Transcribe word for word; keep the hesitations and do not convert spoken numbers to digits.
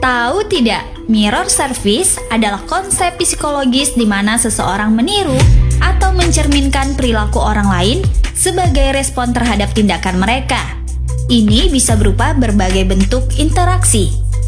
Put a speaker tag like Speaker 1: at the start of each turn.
Speaker 1: Tahu tidak, mirror service adalah konsep psikologis di mana seseorang meniru atau mencerminkan perilaku orang lain sebagai respon terhadap tindakan mereka. Ini bisa berupa berbagai bentuk interaksi,